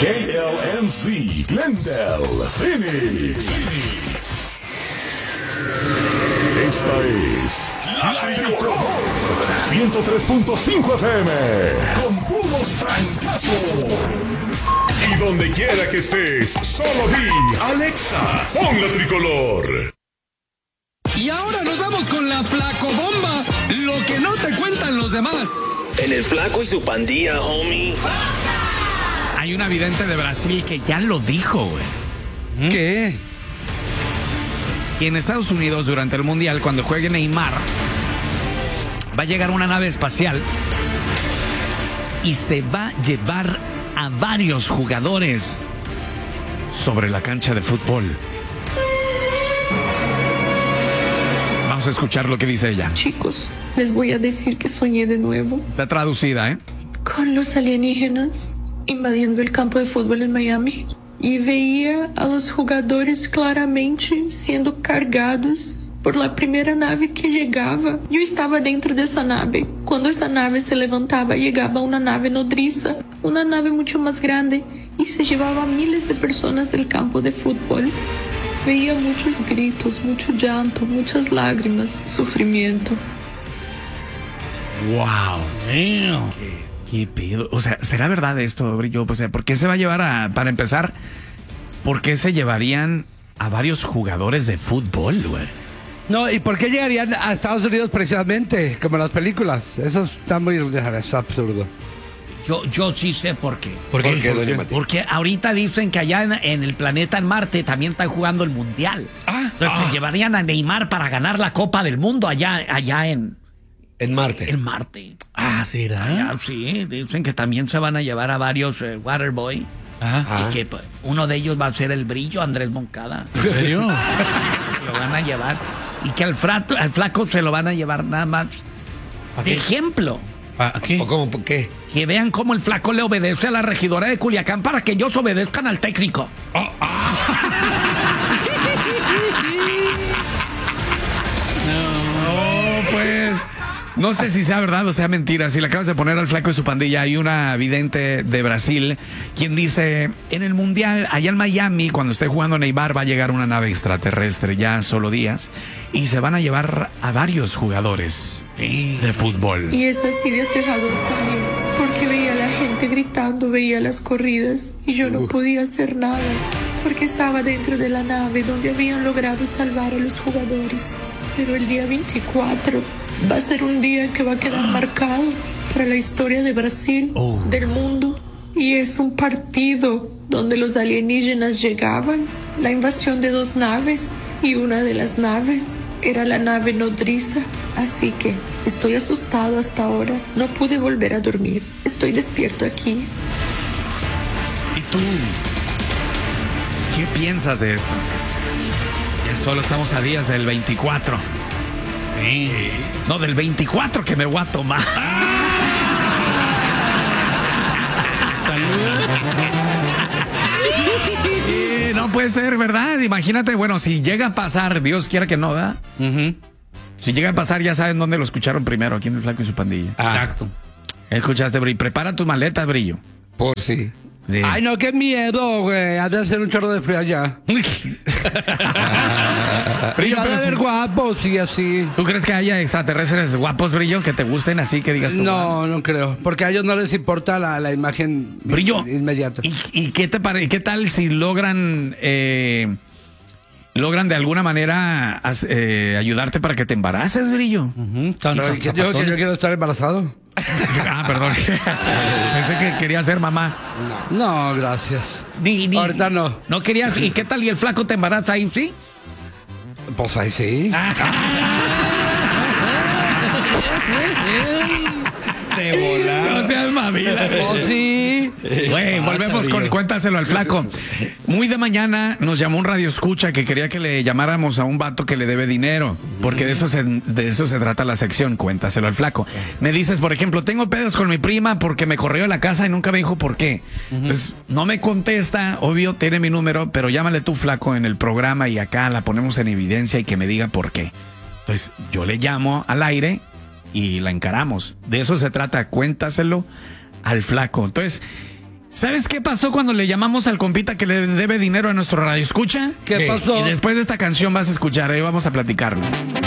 KLNC, Glendale, Phoenix. Esta es La Tricolor 103.5 FM con puros francazos. Y donde quiera que estés, solo di Alexa, pon La Tricolor. Y ahora nos vamos con la flacobomba, lo que no te cuentan los demás. En el Flaco y su pandilla, homie. Hay una vidente de Brasil que ya lo dijo, güey. ¿Qué? Y en Estados Unidos, durante el Mundial, cuando juegue Neymar, va a llegar una nave espacial y se va a llevar a varios jugadores sobre la cancha de fútbol. Vamos a escuchar lo que dice ella. Chicos, les voy a decir que soñé de nuevo. Está traducida, ¿eh? Con los alienígenas invadiendo el campo de fútbol en Miami. Y veía a los jugadores claramente siendo cargados por la primera nave que llegaba. Yo estaba dentro de esa nave. Cuando esa nave se levantaba, llegaba una nave nodriza, una nave mucho más grande, y se llevaba a miles de personas del campo de fútbol. Veía muchos gritos, mucho llanto, muchas lágrimas, sufrimiento. ¡Wow! ¿Qué pedo? O sea, ¿será verdad esto, Brillo? O sea, ¿por qué se va a llevar para empezar, por qué se llevarían a varios jugadores de fútbol, güey? No, ¿y por qué llegarían a Estados Unidos precisamente? Como en las películas. Eso está muy... es absurdo. Yo sí sé por qué. ¿Por qué, doña Matilde? Porque ahorita dicen que allá en el planeta en Marte también están jugando el Mundial. Entonces se llevarían a Neymar para ganar la Copa del Mundo allá en Marte. En Marte. ¿Será? Allá, sí, dicen que también se van a llevar a varios Waterboy. Y que pues, uno de ellos va a ser el Brillo, Andrés Moncada. ¿En serio? Lo van a llevar. Y que al flaco se lo van a llevar nada más. De ejemplo. ¿A qué? ¿O cómo? ¿Por qué? Que vean cómo el flaco le obedece a la regidora de Culiacán para que ellos obedezcan al técnico. No, pues... No sé si sea verdad o sea mentira. Si le acabas de poner al flaco y su pandilla, hay una vidente de Brasil quien dice: en el Mundial, allá en Miami, cuando esté jugando Neymar, va a llegar una nave extraterrestre ya solo días y se van a llevar a varios jugadores de fútbol. Y es así de aterrador también, porque veía a la gente gritando, veía las corridas y yo no podía hacer nada, porque estaba dentro de la nave donde habían logrado salvar a los jugadores. Pero el día 24 va a ser un día que va a quedar marcado para la historia de Brasil, del mundo. Y es un partido donde los alienígenas llegaban, la invasión de 2 naves, y una de las naves era la nave nodriza. Así que estoy asustado hasta ahora. No pude volver a dormir. Estoy despierto aquí. ¿Y tú? ¿Qué piensas de esto? Ya solo estamos a días del 24. No, del 24 que me voy a tomar. No puede ser, ¿verdad? Imagínate, bueno, si llega a pasar, Dios quiera que no, ¿verdad? Si llega a pasar, ya saben dónde lo escucharon primero, aquí en el Flaco y su pandilla. Exacto. Escuchaste, Brillo. Prepara tus maletas, Brillo. Pues sí. Sí. Ay, no, qué miedo, güey. Ha de hacer un chorro de frío allá. Brillo, Ha de ver guapos y así. ¿Tú crees que haya extraterrestres guapos, Brillo, que te gusten así, que digas tú? No, no creo. Porque a ellos no les importa la imagen Brillo, inmediata. ¿Y qué te parece? ¿Qué tal si logran de alguna manera ayudarte para que te embaraces, Brillo? Pero yo quiero estar embarazado. Perdón. Pensé que quería ser mamá. No, gracias. Ahorita no. No querías. ¿Y qué tal? ¿Y el flaco te embaraza ahí, sí? Pues ahí sí. De volar. No seas mamila. Pues sí. Güey, volvemos con Cuéntaselo al Flaco. Muy de mañana nos llamó un radioescucha que quería que le llamáramos a un vato que le debe dinero, porque de eso se trata la sección Cuéntaselo al Flaco. Me dices, por ejemplo, tengo pedos con mi prima porque me corrió de la casa y nunca me dijo por qué. Pues no me contesta, obvio, tiene mi número, pero llámale tú, Flaco, en el programa y acá la ponemos en evidencia y que me diga por qué. Entonces yo le llamo al aire y la encaramos. De eso se trata, Cuéntaselo al Flaco. Entonces, ¿Sabes qué pasó cuando le llamamos al compita que le debe dinero a nuestro radio escucha? ¿Qué pasó? Y después de esta canción vas a escuchar, ahí vamos a platicarlo.